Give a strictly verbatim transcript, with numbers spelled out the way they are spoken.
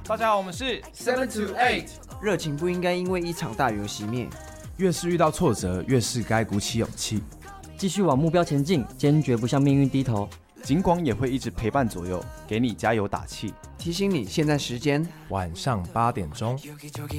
大家好，我们是 Seven to Eight。 热情不应该因为一场大雨而熄灭。 越是遇到挫折，越是该鼓起勇气， 继续往目标前进，坚决不向命运低头。 警广也会一直陪伴左右，给你加油打气， 提醒你现在时间晚上八点钟。